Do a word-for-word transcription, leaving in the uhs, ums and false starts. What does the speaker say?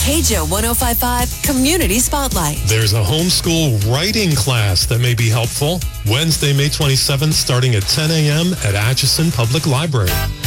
K J O one oh five point five Community Spotlight. There's a homeschool writing class that may be helpful. Wednesday, May twenty-seventh, starting at ten a.m. at Atchison Public Library.